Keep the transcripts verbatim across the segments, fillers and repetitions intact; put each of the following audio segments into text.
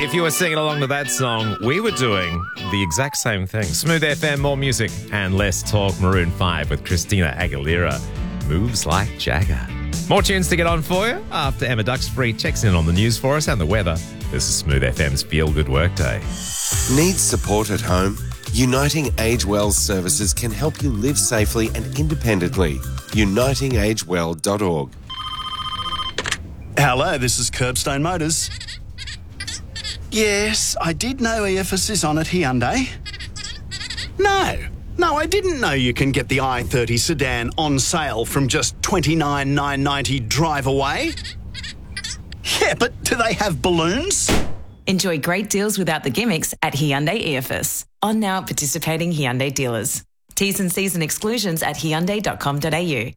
If you were singing along to that song, we were doing the exact same thing. Smooth F M, more music and less talk. Maroon five with Christina Aguilera. Moves like Jagger. More tunes to get on for you after Emma Duxbury checks in on the news for us and the weather. This is Smooth F M's Feel Good Workday. Need support at home? Uniting Age Well services can help you live safely and independently. uniting age well dot org. Hello, this is Curbstone Motors. Yes, I did know E F S is on at Hyundai. No, no, I didn't know you can get the i thirty sedan on sale from just twenty-nine thousand nine hundred ninety drive away. Yeah, but do they have balloons? Enjoy great deals without the gimmicks at Hyundai E F S. On now at participating Hyundai dealers. T's and C's and exclusions at hyundai dot com dot a u.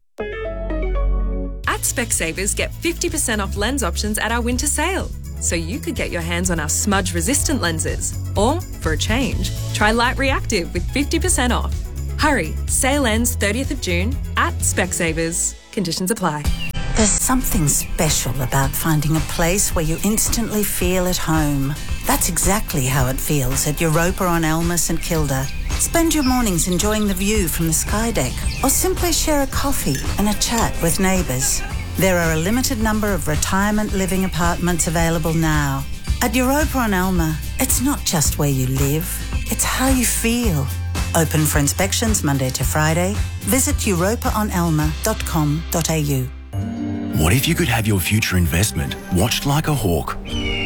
At Specsavers, get fifty percent off lens options at our winter sale. So you could get your hands on our smudge-resistant lenses. Or, for a change, try Light Reactive with fifty percent off. Hurry, sale ends thirtieth of June at Specsavers. Conditions apply. There's something special about finding a place where you instantly feel at home. That's exactly how it feels at Europa on Elmer St Kilda. Spend your mornings enjoying the view from the sky deck, or simply share a coffee and a chat with neighbours. There are a limited number of retirement living apartments available now. At Europa on Elmer, it's not just where you live, it's how you feel. Open for inspections Monday to Friday. Visit europa on elmer dot com dot a u. What if you could have your future investment watched like a hawk?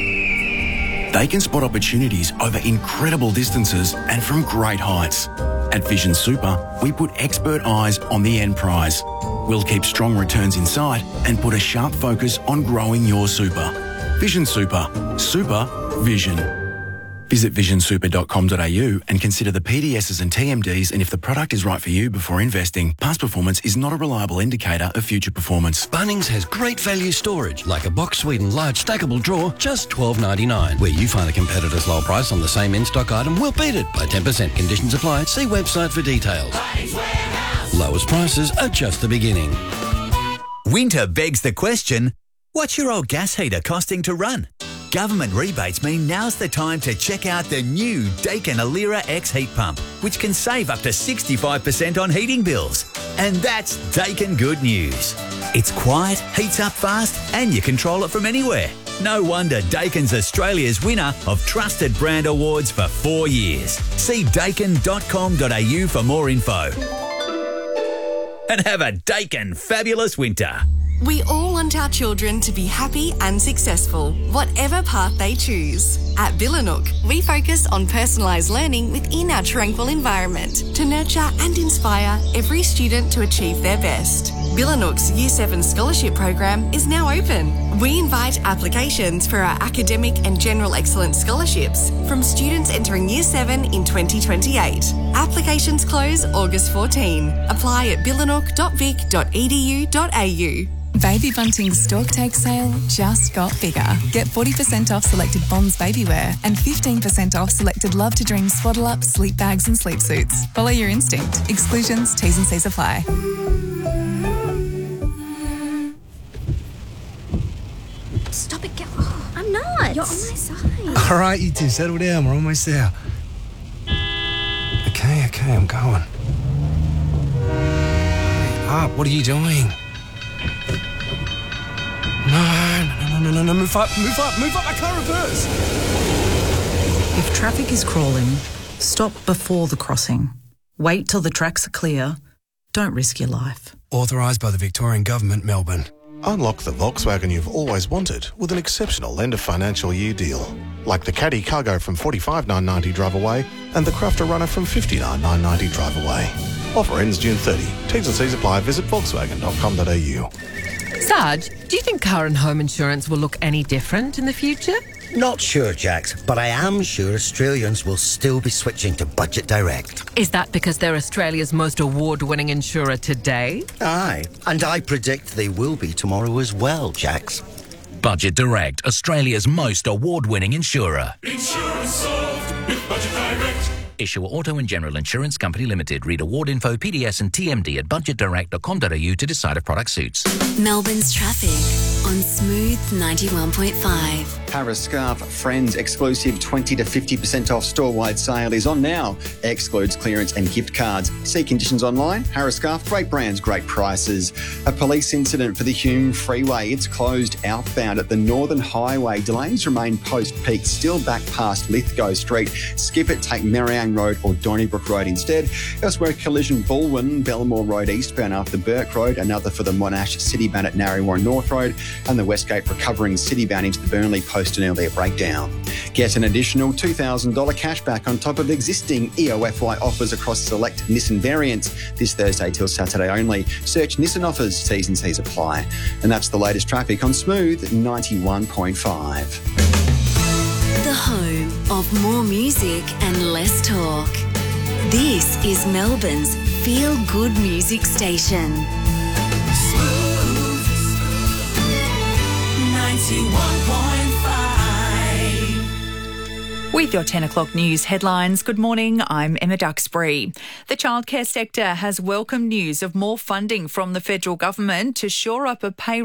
They can spot opportunities over incredible distances and from great heights. At Vision Super, we put expert eyes on the end prize. We'll keep strong returns in sight and put a sharp focus on growing your super. Vision Super. Super Vision. Visit vision super dot com dot a u and consider the P D Ss and T M Ds and if the product is right for you before investing. Past performance is not a reliable indicator of future performance. Bunnings has great value storage, like a Box Sweden large stackable drawer, just twelve ninety-nine. Where you find a competitor's low price on the same in-stock item, we'll beat it by ten percent. Conditions apply. See website for details. Lowest prices are just the beginning. Winter begs the question, what's your old gas heater costing to run? Government rebates mean now's the time to check out the new Daikin Alira X heat pump, which can save up to sixty-five percent on heating bills. And that's Daikin good news. It's quiet, heats up fast, and you control it from anywhere. No wonder Daikin's Australia's winner of Trusted Brand Awards for four years. See daikin dot com dot a u for more info. And have a Daikin fabulous winter. We all want our children to be happy and successful, whatever path they choose. At Billanook, we focus on personalised learning within our tranquil environment to nurture and inspire every student to achieve their best. Billanook's Year seven Scholarship Program is now open. We invite applications for our academic and general excellence scholarships from students entering Year seven in twenty twenty-eight. Applications close August fourteenth. Apply at billanook dot vic dot e d u dot a u. Baby Bunting's Stork Take sale just got bigger. Get forty percent off selected Bonds baby wear and fifteen percent off selected Love to Dream swaddle up, sleep bags and sleep suits. Follow your instinct. Exclusions, T's and C's apply. Stop it, get oh, I'm not. You're on my side. All right, you two, settle down. We're almost there. Okay, okay, I'm going. Hurry up, what are you doing? No, no, no, no, no, move up, move up, move up, I can't reverse. If traffic is crawling, stop before the crossing. Wait till the tracks are clear. Don't risk your life. Authorised by the Victorian Government, Melbourne. Unlock the Volkswagen you've always wanted with an exceptional end of financial year deal. Like the Caddy Cargo from forty-five thousand nine hundred ninety drive away and the Crafter Runner from fifty-nine thousand nine hundred ninety drive away. Offer ends June thirtieth. T's and C's apply. Visit volkswagen dot com dot a u. Sarge, do you think car and home insurance will look any different in the future? Not sure, Jax, but I am sure Australians will still be switching to Budget Direct. Is that because they're Australia's most award-winning insurer today? Aye, and I predict they will be tomorrow as well, Jax. Budget Direct, Australia's most award-winning insurer. Insurance solved with Budget Direct. Issuer Auto and General Insurance Company Limited. Read award info, P D S and T M D at budget direct dot com dot a u to decide if product suits. Melbourne's traffic on Smooth ninety-one point five. Harris Scarf Friends exclusive twenty to fifty percent off store-wide sale is on now. Excludes clearance and gift cards. See conditions online. Harris Scarf, great brands, great prices. A police incident for the Hume Freeway. It's closed outbound at the Northern Highway. Delays remain post-peak, still back past Lithgow Street. Skip it, take Merriang Road or Donnybrook Road instead. Elsewhere, collision Bulwen, Belmore Road eastbound after Burke Road. Another for the Monash Citybound at Narrywarren North Road. And the Westgate recovering Citybound into the Burnley post an earlier breakdown. Get an additional two thousand dollars cashback on top of existing E O F Y offers across select Nissan variants this Thursday till Saturday only. Search Nissan offers, T's and C's apply. And that's the latest traffic on Smooth ninety-one point five. The home of more music and less talk. This is Melbourne's feel-good music station. Smooth ninety-one point five. With your ten o'clock news headlines, good morning, I'm Emma Duxbury. The childcare sector has welcomed news of more funding from the federal government to shore up a pay